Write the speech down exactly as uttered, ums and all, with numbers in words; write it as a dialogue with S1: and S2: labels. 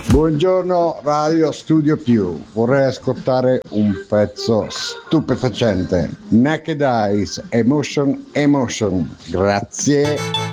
S1: Buongiorno Radio Studio Più, vorrei ascoltare un pezzo stupefacente. Naked Eyes, Emotion, Emotion. Grazie.